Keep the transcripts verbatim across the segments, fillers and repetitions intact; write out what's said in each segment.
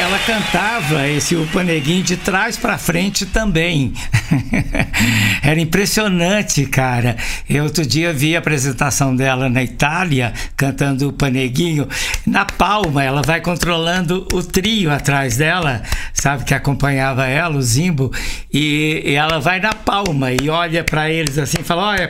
ela cantava esse Upa Neguinho de trás para frente também. Era impressionante, cara. Eu outro dia vi a apresentação dela na Itália, cantando Upa Neguinho. Na palma, ela vai controlando o trio atrás dela, sabe, que acompanhava ela, o Zimbo, e, e ela vai na palma e olha para eles assim, fala, olha,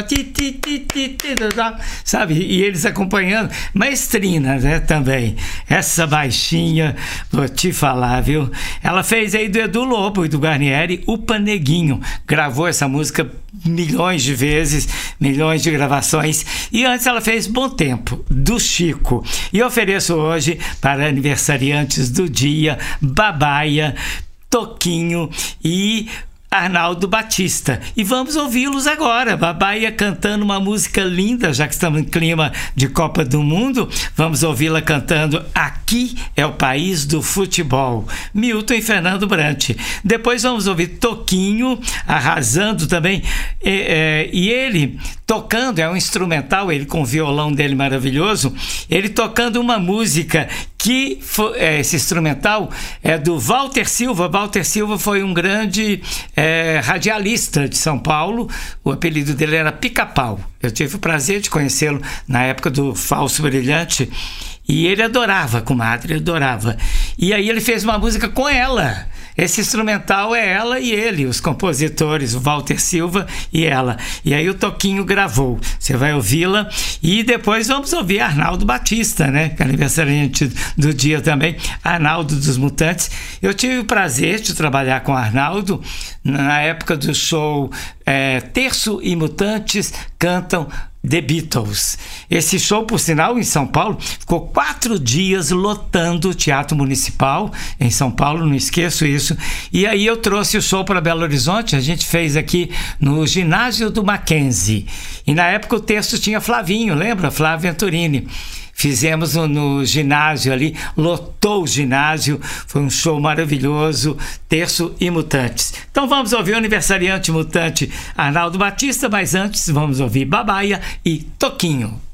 sabe, e eles acompanhando. Maestrina, né, também. Essa baixinha, vou te falar, viu? Ela fez aí do Edu Lobo e do Guarnieri, Upa Neguinho. Gravou essa música milhões de vezes, milhões de gravações. E antes ela fez Bom Tempo, do Chico. E ofereço hoje para aniversariantes do dia, Babaia, Toquinho e Arnaldo Batista. E vamos ouvi-los agora. Babaia cantando uma música linda, já que estamos em clima de Copa do Mundo. Vamos ouvi-la cantando Aqui é o País do Futebol. Milton e Fernando Brant. Depois vamos ouvir Toquinho arrasando também. E, é, e ele tocando, é um instrumental, ele com o violão dele maravilhoso, ele tocando uma música que foi, é, esse instrumental é do Walter Silva. Walter Silva foi um grande é, radialista de São Paulo. O apelido dele era Pica-Pau. Eu tive o prazer de conhecê-lo na época do Falso Brilhante e ele adorava a comadre, adorava. E aí ele fez uma música com ela. Esse instrumental é ela e ele, os compositores, o Walter Silva e ela. E aí o Toquinho gravou. Você vai ouvi-la e depois vamos ouvir Arnaldo Batista, né? Que é aniversariante do dia também, Arnaldo dos Mutantes. Eu tive o prazer de trabalhar com Arnaldo na época do show é, Terço e Mutantes Cantam The Beatles. Esse show, por sinal, em São Paulo, ficou quatro dias lotando o Teatro Municipal em São Paulo, não esqueço isso. E aí eu trouxe o show para Belo Horizonte, a gente fez aqui no ginásio do Mackenzie. E na época o texto tinha Flavinho, lembra? Flávio Venturini. Fizemos no, no ginásio ali, lotou o ginásio, foi um show maravilhoso, Terço e Mutantes. Então vamos ouvir o aniversariante mutante Arnaldo Batista, mas antes vamos ouvir Babaia e Toquinho.